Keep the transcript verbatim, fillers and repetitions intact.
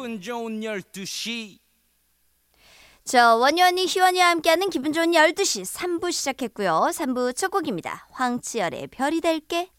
기분 좋은 열두 시. 저 원효언니, 희원이와 함께하는 기분 좋은 열두 시 삼 부 시작했고요. 삼 부 첫 곡입니다. 황치열의 별이 될게.